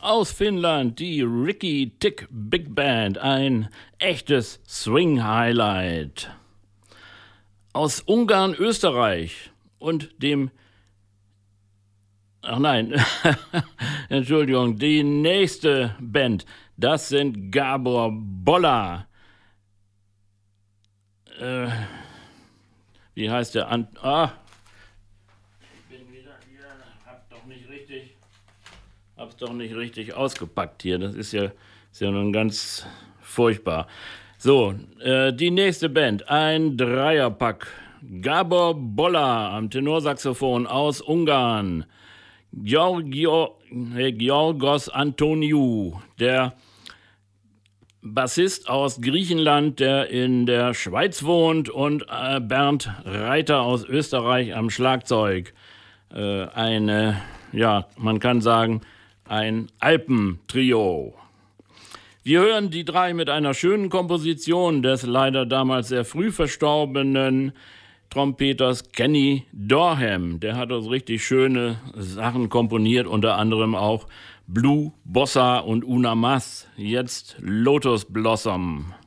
Aus Finnland die Ricky Tick Big Band, ein echtes Swing-Highlight. Aus Ungarn, Österreich und dem... Ach nein, Entschuldigung, die nächste Band, das sind Gabor Bolla. Wie heißt der? Ich bin wieder hier, hab's doch nicht richtig ausgepackt hier. Das ist ja nun ganz furchtbar. So, die nächste Band, ein Dreierpack. Gabor Bolla am Tenorsaxophon aus Ungarn. Georgos Antoniou, der Bassist aus Griechenland, der in der Schweiz wohnt, und Bernd Reiter aus Österreich am Schlagzeug. Man kann sagen, ein Alpentrio. Wir hören die drei mit einer schönen Komposition des leider damals sehr früh verstorbenen Trompeters Kenny Dorham. Der hat uns richtig schöne Sachen komponiert, unter anderem auch Blue, Bossa und Una Mas. Jetzt Lotus Blossom.